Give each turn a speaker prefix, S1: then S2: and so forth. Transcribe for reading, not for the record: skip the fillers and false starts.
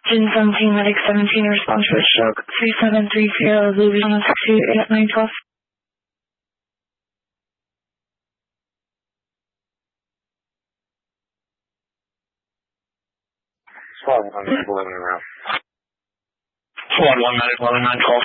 S1: Gin 17, Medic 17, response to a stroke, 3730, Louisiana 628 at 912.
S2: Squad 1 Medic 11 around.
S3: Squad 1 Medic 11, 912.